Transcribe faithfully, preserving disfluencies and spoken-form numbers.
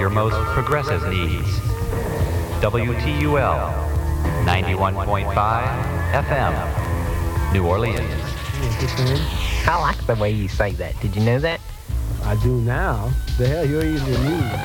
your most progressive needs. W T U L, ninety-one point five F M, New Orleans. I like the way you say that. Did you know that? I do now. The hell, you're easy to me.